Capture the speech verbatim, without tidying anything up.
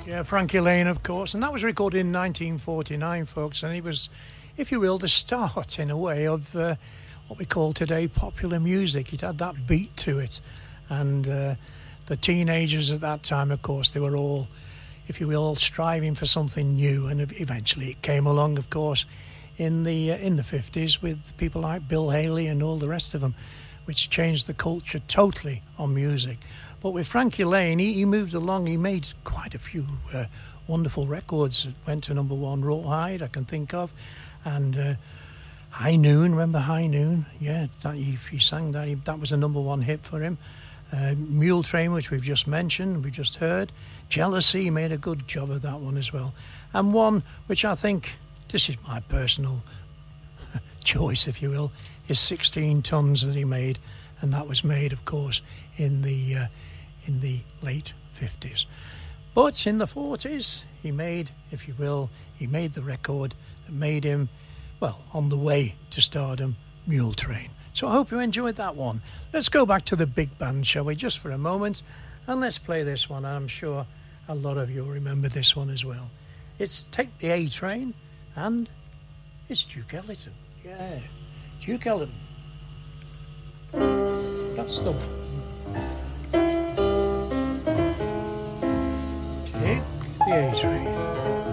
Yeah, Frankie Lane, of course, and that was recorded in nineteen forty-nine, folks, and it was, if you will, the start, in a way, of uh, what we call today popular music. It had that beat to it, and uh, the teenagers at that time, of course, they were all, if you will, striving for something new, and eventually it came along, of course, in the uh, in the fifties with people like Bill Haley and all the rest of them, which changed the culture totally on music. But with Frankie Lane, he, he moved along. He made quite a few uh, wonderful records. It went to number one, Rawhide, I can think of. And uh, High Noon, remember High Noon? Yeah, that, he, he sang that. He, that was a number one hit for him. Uh, Mule Train, which we've just mentioned, we just heard. Jealousy, he made a good job of that one as well. And one which I think, this is my personal choice, if you will, is sixteen Tons that he made. And that was made, of course, in the... Uh, in the late fifties. But in the forties, he made, if you will, he made the record that made him, well, on the way to stardom, Mule Train. So I hope you enjoyed that one. Let's go back to the big band, shall we, just for a moment, and let's play this one. I'm sure a lot of you will remember this one as well. It's Take the A Train, and it's Duke Ellington. Yeah, Duke Ellington. That's the one. Take the A Train.